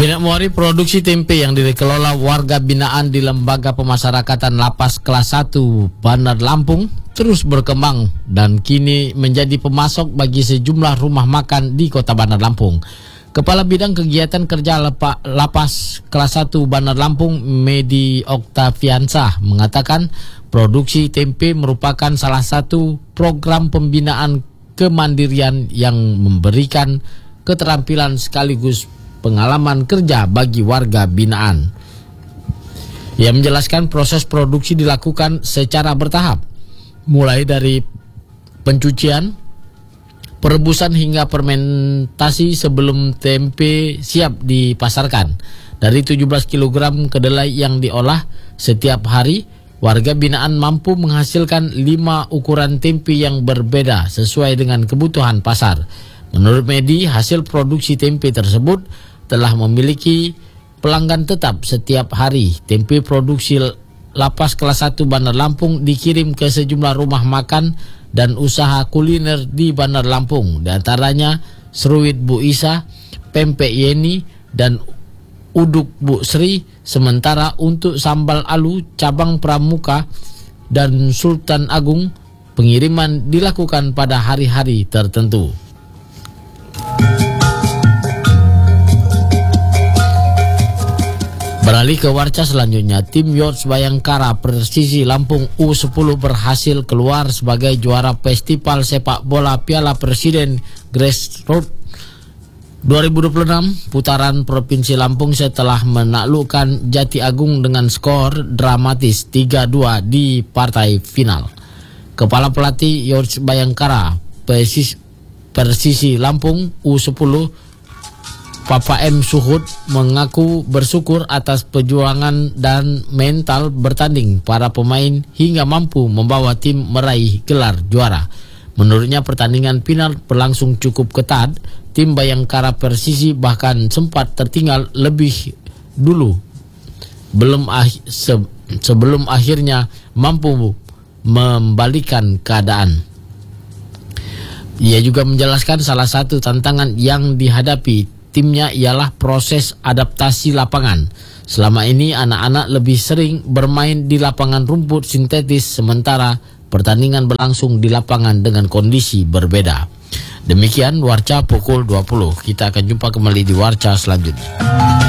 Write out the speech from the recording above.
Bina Muari produksi tempe yang dikelola warga binaan di Lembaga Pemasyarakatan Lapas Kelas 1 Bandar Lampung terus berkembang dan kini menjadi pemasok bagi sejumlah rumah makan di Kota Bandar Lampung. Kepala Bidang Kegiatan Kerja Lapas Kelas 1 Bandar Lampung, Medi Oktaviansah, mengatakan produksi tempe merupakan salah satu program pembinaan kemandirian yang memberikan keterampilan sekaligus pengalaman kerja bagi warga binaan. Ia menjelaskan proses produksi dilakukan secara bertahap, mulai dari pencucian, perebusan hingga fermentasi sebelum tempe siap dipasarkan. Dari 17 kg kedelai yang diolah setiap hari, warga binaan mampu menghasilkan 5 ukuran tempe yang berbeda sesuai dengan kebutuhan pasar. Menurut Medi, hasil produksi tempe tersebut telah memiliki pelanggan tetap setiap hari. Tempe produksi Lapas Kelas 1 Bandar Lampung dikirim ke sejumlah rumah makan dan usaha kuliner di Bandar Lampung, di antaranya Seruit Bu Isa, Pempek Yeni, dan Uduk Bu Sri. Sementara untuk sambal alu, cabang Pramuka, dan Sultan Agung, pengiriman dilakukan pada hari-hari tertentu. Beralih ke warca selanjutnya, tim Yots Bayangkara Persisi Lampung U10 berhasil keluar sebagai juara Festival Sepak Bola Piala Presiden Grassroots 2026 putaran Provinsi Lampung setelah menaklukkan Jati Agung dengan skor dramatis 3-2 di partai final. Kepala pelatih Yots Bayangkara Persisi Lampung U10 Papa M. Suhud mengaku bersyukur atas perjuangan dan mental bertanding para pemain hingga mampu membawa tim meraih gelar juara. Menurutnya pertandingan final berlangsung cukup ketat. Tim Bayangkara Persisi bahkan sempat tertinggal lebih dulu sebelum akhirnya mampu membalikan keadaan. Ia juga menjelaskan salah satu tantangan yang dihadapi timnya ialah proses adaptasi lapangan. Selama ini anak-anak lebih sering bermain di lapangan rumput sintetis, sementara pertandingan berlangsung di lapangan dengan kondisi berbeda. Demikian Warca pukul 20. Kita akan jumpa kembali di Warca selanjutnya.